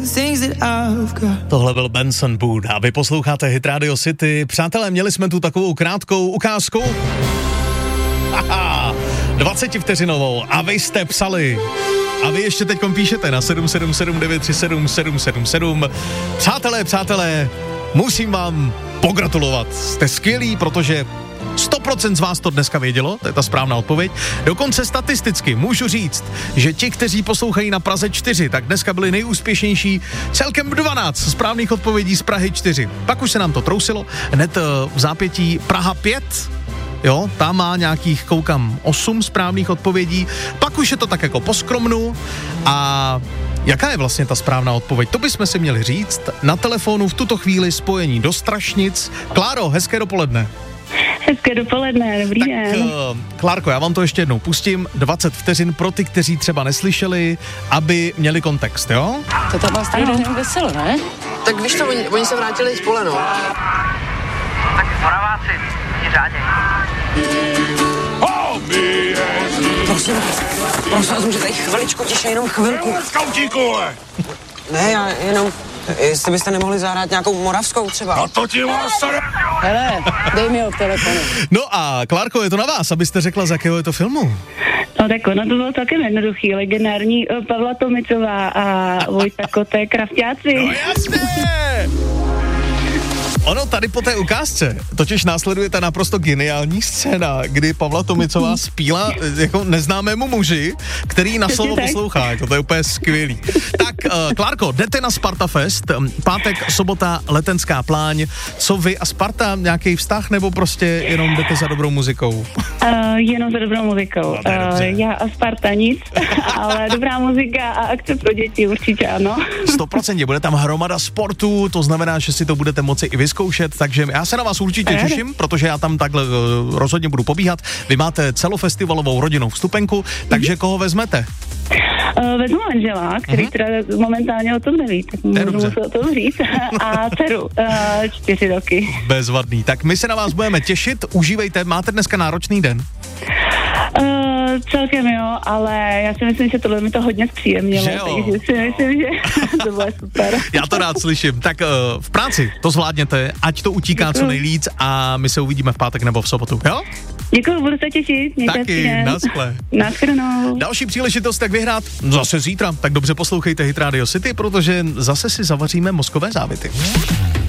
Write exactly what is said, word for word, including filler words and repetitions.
Tohle byl Benson Boone a vy posloucháte Hit Radio City. Přátelé, měli jsme tu takovou krátkou ukázku. Haha, dvacetivteřinovou a vy jste psali. A vy ještě teď píšete na sedm sedm sedm devět tři sedm sedm sedm sedm. Přátelé, přátelé, musím vám pogratulovat. Jste skvělí, protože sto procent z vás to dneska vědělo, to je ta správná odpověď. Dokonce statisticky můžu říct, že ti, kteří poslouchají na Praze čtyři, tak dneska byli nejúspěšnější, celkem dvanáct správných odpovědí z Prahy čtyři. Pak už se nám to trousilo, hned v zápětí Praha pět, jo, tam má nějakých, koukám, osm správných odpovědí, pak už je to tak jako poskromnu. A jaká je vlastně ta správná odpověď? To bychom si měli říct. Na telefonu v tuto chvíli spojení do Strašnic. Kláro, hezké dopoledne. Hezké dopoledne, dobrý tak, den. Uh, Klárko, já vám to ještě jednou pustím, dvacet vteřin pro ty, kteří třeba neslyšeli, aby měli kontext, jo? To tam vás tady jdem veselo, ne? Tak víš to, oni, oni se vrátili z pole, no. Tak Moraváci, ti řádě. Prosím, prosím vás, můžete chviličku tiše, jenom chvilku. Skautíku, Ne, já jenom, jestli byste nemohli zahrát nějakou moravskou třeba. no to ti vás se... Hele, dej mi ho k telefonu. No a Klárko, je to na vás, abyste řekla, z jakého je to filmu. No tak ono to bylo celkem jednoduchý, legendární uh, Pavla Tomicová a Vojta Kotek, Krafťáci. No jasně! Ono tady po té ukázce totiž následuje ta naprosto geniální scéna, kdy Pavla Tomicová zpíla jako neznámému muži, který na slovo poslouchá. To je úplně skvělý. Tak, uh, Klárko, jdete na Sparta Fest, pátek, sobota, Letenská pláň. Co vy a Sparta, nějaký vztah, nebo prostě jenom jdete za dobrou muzikou? Uh, jenom za dobrou muzikou. No, uh, já a Sparta nic, ale dobrá muzika a akce pro děti určitě ano. sto procent bude tam hromada sportů, to znamená, že si to budete moci i vyzkoušet, takže já se na vás určitě těším, protože já tam takhle uh, rozhodně budu pobíhat. Vy máte celofestivalovou rodinnou vstupenku, takže koho vezmete? Uh, vezmu manžela, který uh-huh. teda momentálně o tom neví, tak můžu se o tom říct, a dceru, uh, čtyři roky. Bezvadný, tak my se na vás budeme těšit, užívejte, máte dneska náročný den? Uh, celkem jo, ale já si myslím, že tohle mi to hodně zpříjemnilo, takže si myslím, že to bude super. Já to rád slyším. Tak uh, v práci to zvládněte, ať to utíká Děkuju. Co nejlíc a my se uvidíme v pátek nebo v sobotu, jo? Děkuju, budu se těšit. Taky, naschle. Naschledanou. Další příležitost, jak vyhrát zase zítra, tak dobře poslouchejte Hit Radio City, protože zase si zavaříme mozkové závity.